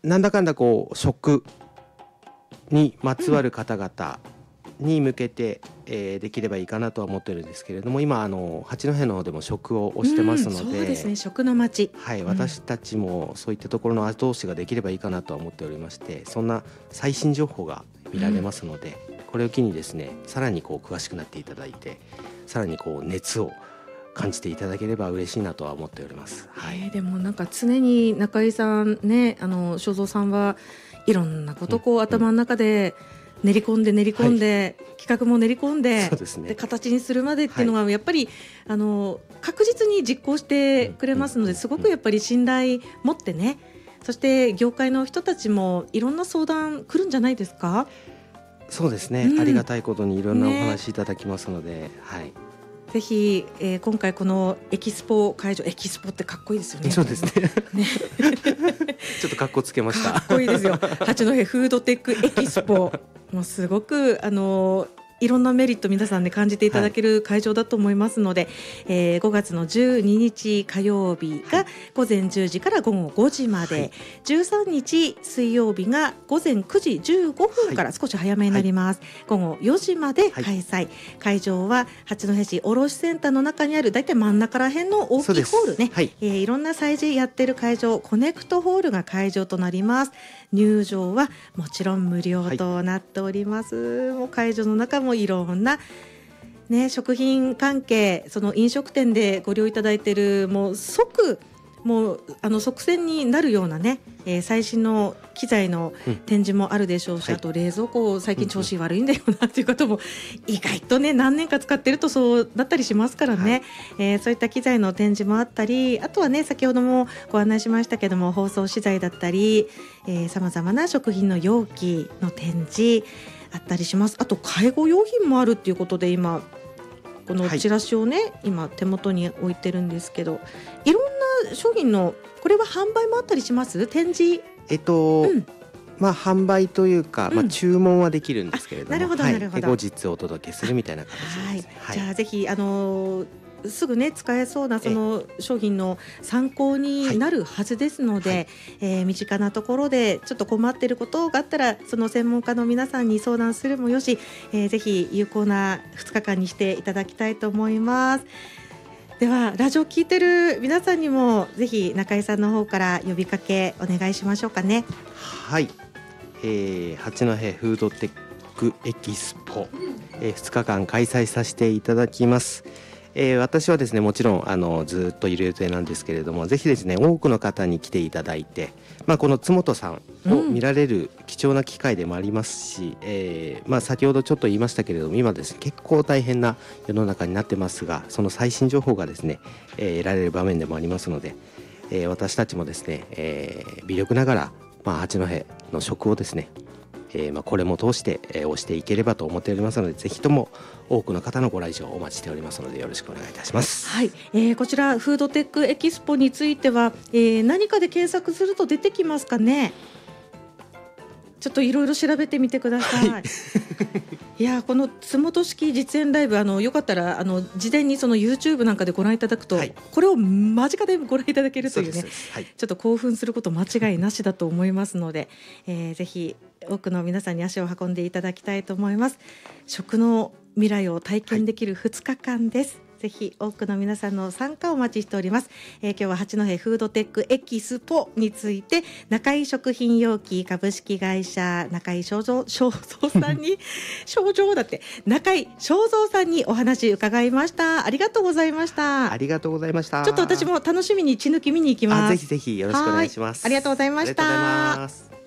なんだかんだ食にまつわる方々に向けて、できればいいかなとは思ってるんですけれども、今八戸の方でも食を推してますので、 そうですね、食の街、 はい、私たちもそういったところの後押しができればいいかなとは思っておりまして、そんな最新情報が見られますので、これを機にですね、さらに詳しくなっていただいて、さらに熱を感じていただければ嬉しいなとは思っております。はい、 でもなんか常に中井さんね、正蔵さんはいろんなこと頭の中で練り込んで、企画も練り込んで、 そうですね、 で形にするまでっていうのがやっぱり、確実に実行してくれますので、すごくやっぱり信頼持ってね、そして業界の人たちもいろんな相談来るんじゃないですか。 そうですね、ありがたいことにいろんなお話いただきますので、はい、 ぜひ、今回このエキスポ会場、エキスポってかっこいいですよね。 そうですねちょっとかっこつけました。 かっこいいですよ八戸フードテックエキスポもうすごくいろんなメリット皆さんで感じていただける会場だと思いますので、5月の12日火曜日が午前10時から午後5時まで、13日水曜日が午前9時15分から少し早めになります、午後4時まで開催、会場は八戸市卸センターの中にあるだいたい真ん中ら辺の大きいホールね、いろんな催事やってる会場、コネクトホールが会場となります。入場はもちろん無料となっております、もう会場の中もいろんな、食品関係、その飲食店でご利用いただいているもう即戦になるような最新の機材の展示もあるでしょうし、あと冷蔵庫最近調子悪いんだよなという方も意外と何年か使ってるとそうだったりしますからね、そういった機材の展示もあったり、あとは先ほどもご案内しましたけども、包装資材だったりさまざまな食品の容器の展示あったりします。あと介護用品もあるっていうことで、今このチラシを今手元に置いてるんですけど、いろんな商品のこれは販売もあったりします？展示、 販売というか、注文はできるんですけれども、 なるほどなるほど、 後日お届けするみたいな形ですね。 じゃあぜひすぐ使えそうなその商品の参考になるはずですので、身近なところでちょっと困っていることがあったら、その専門家の皆さんに相談するもよし、ぜひ有効な2日間にしていただきたいと思います。ではラジオ聞いてる皆さんにもぜひ中井さんの方から呼びかけお願いしましょうかね。 はい、八戸フードテックエキスポ、2日間開催させていただきます。私はですね、もちろんずっといる予定なんですけれども、ぜひですね、多くの方に来ていただいて、この津本さんを見られる貴重な機会でもありますし、先ほどちょっと言いましたけれども、今ですね、結構大変な世の中になってますが、その最新情報がですね、得られる場面でもありますので、私たちもですね、微力ながら、八戸の食をですね、これも通して、推していければと思っておりますので、ぜひとも多くの方のご来場お待ちしておりますので、よろしくお願いいたします。 はい、こちらフードテックエキスポについては、何かで検索すると出てきますかね。ちょっといろいろ調べてみてください、いやこの津本式実演ライブ、よかったら事前にその YouTube なんかでご覧いただくと、これを間近でご覧いただけるというね、ちょっと興奮すること間違いなしだと思いますので、ぜひ多くの皆さんに足を運んでいただきたいと思います。食の未来を体験できる2日間です、ぜひ多くの皆さんの参加をお待ちしております。今日は八戸フードテックエキスポについて、中井食品容器株式会社中井正蔵さんに中井正蔵さんにお話伺いました。ありがとうございました。 ありがとうございました。 ちょっと私も楽しみに血抜き見に行きます。 ぜひぜひよろしくお願いします。 ありがとうございました。 ありがとうございます。